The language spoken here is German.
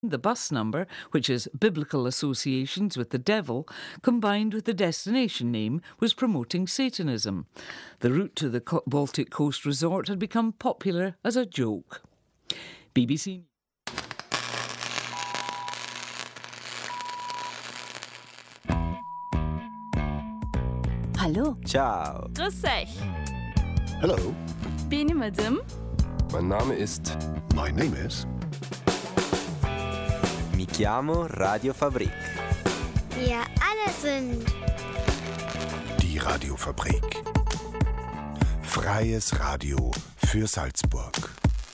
The bus number, which has biblical associations with the devil, combined with the destination name, was promoting Satanism. The route to the Baltic Coast resort had become popular as a joke. BBC. Hallo. Ciao. Grüß euch. Hello. Bin ich Madame? Mein Name ist... My name is... Mi chiamo Radio Fabrik. Wir alle sind Die Radiofabrik. Freies Radio für Salzburg.